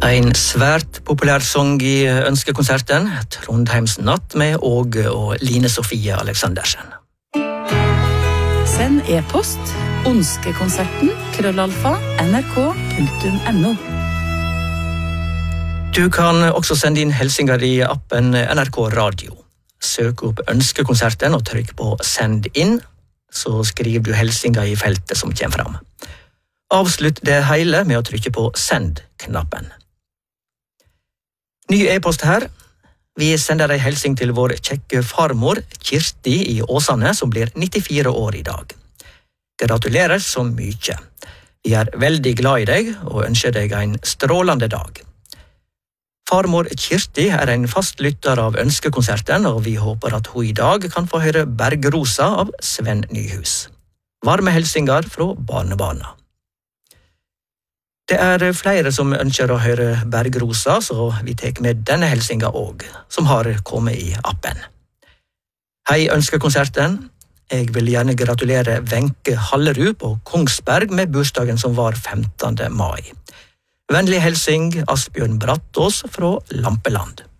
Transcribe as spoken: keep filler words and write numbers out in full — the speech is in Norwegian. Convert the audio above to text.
En svært populær sang i ønskekonserten, Trondheims natt med Åge og Line Sofie Aleksandersen. Send e-post ønskekonserten krøllalfa nrk punktum no. Du kan også sende inn hilsinger i appen N R K Radio. Søk opp ønskekonserten og trykk på send inn, så skriver du hilsinger i feltet som kommer fram. Avslutt det hele med å trykke på send-knappen. Ny e-post her. Vi sender en hilsing til vår kjekke farmor, Kirsti i Åsane, som blir nittifire år i dag. Gratulerer så mye. Vi er veldig glad i deg og ønsker deg en strålende dag. Farmor Kirsti er en fast lytter av ønskekonserten, og vi håper at hun i dag kan få høre Bergrosa av Sven Nyhus. Varme hilsinger fra barnebarna. Det er flere som ønsker å høre Bergrosa, så vi tek med denne hilsinga også, som har kommet i appen. Hei ønskekonserten. Jeg vil gjerne gratulere Wenche Hallerud på Kongsberg med bursdagen som var femtende mai. Vennlig hilsing Asbjørn Brattås fra Lampeland.